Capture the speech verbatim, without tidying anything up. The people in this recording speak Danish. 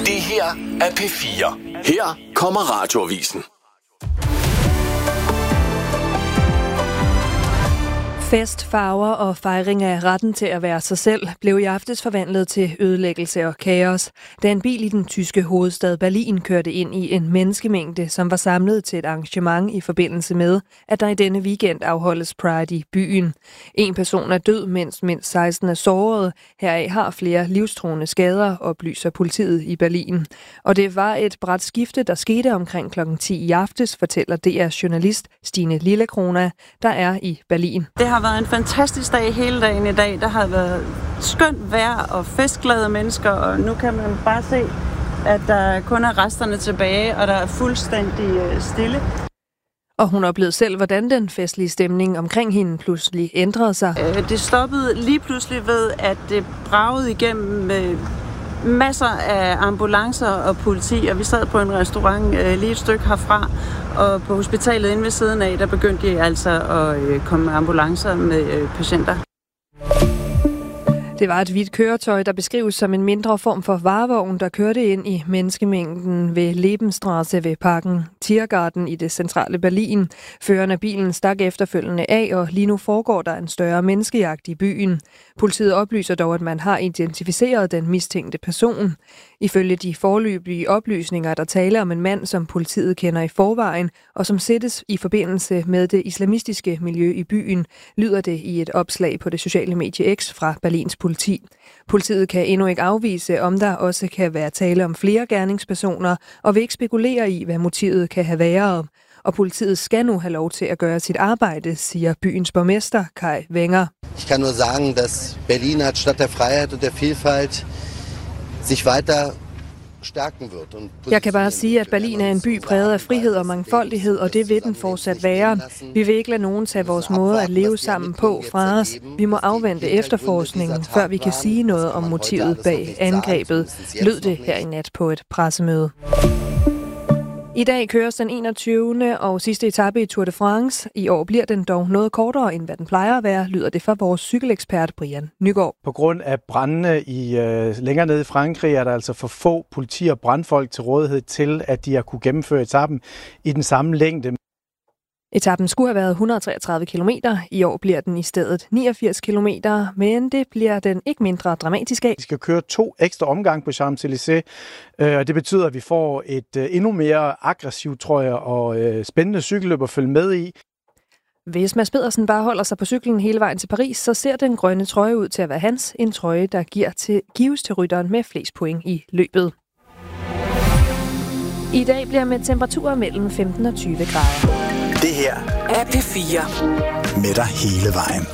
Det her er P fire. Her kommer Radioavisen. Fest, farver og fejring af retten til at være sig selv blev i aftes forvandlet til ødelæggelse og kaos, da en bil i den tyske hovedstad Berlin kørte ind i en menneskemængde, som var samlet til et arrangement i forbindelse med, at der i denne weekend afholdes Pride i byen. En person er død, mens mindst seksten er såret. Heraf har flere livstruende skader, oplyser politiet i Berlin. Og det var et brat skifte, der skete omkring klokken ti i aftes, fortæller D R's journalist Stine Lillekrona, der er i Berlin. Det har været en fantastisk dag hele dagen i dag. Der har været skønt vejr og festglade mennesker, og nu kan man bare se, at der kun er resterne tilbage, og der er fuldstændig stille. Og hun oplevede selv, hvordan den festlige stemning omkring hende pludselig ændrede sig. Det stoppede lige pludselig ved, at det bragede igennem med masser af ambulancer og politi, og vi sad på en restaurant øh, lige et stykke herfra, og på hospitalet inde ved siden af, der begyndte de altså at øh, komme ambulancer med øh, patienter. Det var et hvidt køretøj, der beskrives som en mindre form for varevogn, der kørte ind i menneskemængden ved Lebensstraße ved parken Tiergarten i det centrale Berlin. Føreren af bilen stak efterfølgende af, og lige nu foregår der en større menneskejagt i byen. Politiet oplyser dog, at man har identificeret den mistænkte person. Ifølge de foreløbige oplysninger er der tale om en mand, som politiet kender i forvejen, og som sættes i forbindelse med det islamistiske miljø i byen, lyder det i et opslag på det sociale medie X fra Berlins politi. Politiet kan endnu ikke afvise, om der også kan være tale om flere gerningspersoner, og vil ikke spekulere i, hvad motivet kan have været. Og politiet skal nu have lov til at gøre sit arbejde, siger byens borgmester Kai Wenger. Ich kann nur sagen, dass Berlin als Stadt der Freiheit und der Vielfalt sich weiter stärken wird. Jeg kan bare sige, at Berlin er en by præget af frihed og mangfoldighed, og det vil den fortsat være. Vi vil ikke lade nogen tage vores måde at leve sammen på fra os. Vi må afvente efterforskningen, før vi kan sige noget om motivet bag angrebet, lød det her i nat på et pressemøde. I dag køres den enogtyvende og sidste etape i Tour de France. I år bliver den dog noget kortere, end hvad den plejer at være, lyder det fra vores cykelekspert Brian Nygaard. På grund af brandene i, øh, længere nede i Frankrig er der altså for få politi- og brandfolk til rådighed til, at de har kunne gennemføre etappen i den samme længde. Etappen skulle have været et hundrede og treogtredive kilometer. I år bliver den i stedet niogfirs kilometer, men det bliver den ikke mindre dramatisk af. Vi skal køre to ekstra omgang på Champs-Élysées, og det betyder, at vi får et endnu mere aggressivt, tror jeg, og spændende cykelløb at følge med i. Hvis Mads Pedersen bare holder sig på cyklen hele vejen til Paris, så ser den grønne trøje ud til at være hans. En trøje, der giver til, gives til rytteren med flest point i løbet. I dag bliver med temperaturer mellem femten og tyve grader. Det her er P fire. Med dig hele vejen.